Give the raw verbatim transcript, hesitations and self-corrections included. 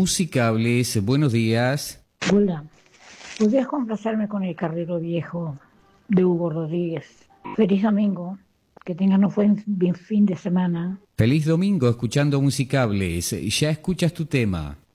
Musicables, buenos días. Hola, ¿podrías complacerme con el Carrero Viejo de Hugo Rodríguez? Feliz domingo, que tengan un buen fin de semana. Feliz domingo escuchando Musicables. Ya escuchas tu tema.